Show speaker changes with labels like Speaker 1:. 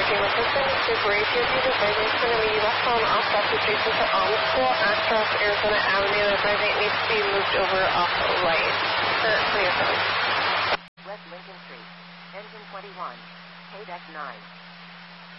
Speaker 1: Team Assistant, Super AT&T, the driving is going to be westbound off South adjacent to Alm School across Arizona Avenue. The driving needs to be moved over off right. Clear 7.
Speaker 2: West Lincoln Street, engine 21, K-Deck 9.